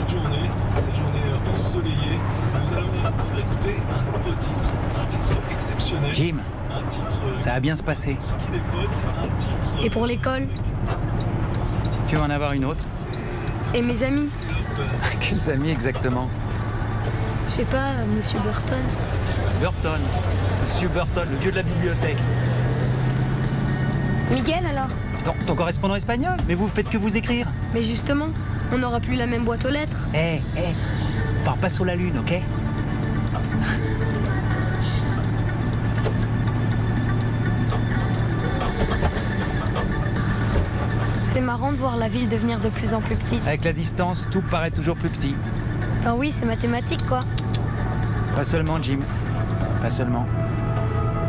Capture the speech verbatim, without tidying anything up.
cette journée, cette journée ensoleillée. Nous allons vous faire écouter un nouveau titre, un titre exceptionnel. Jim, un titre ça va bien se passer. qui dépote, un titre. Et pour l'école? Tu veux en avoir une autre? Et mes amis? Quels amis exactement? Je sais pas, Monsieur Burton. Burton. Monsieur Burton, le vieux de la bibliothèque. Miguel alors? Ton, ton correspondant espagnol? Mais vous faites que vous écrire. Mais justement, on n'aura plus la même boîte aux lettres. Eh, hey, eh, hey, on part pas sur la lune, ok? C'est marrant de voir la ville devenir de plus en plus petite. Avec la distance, tout paraît toujours plus petit. Ben oui, c'est mathématique quoi. Pas seulement, Jim. Pas seulement.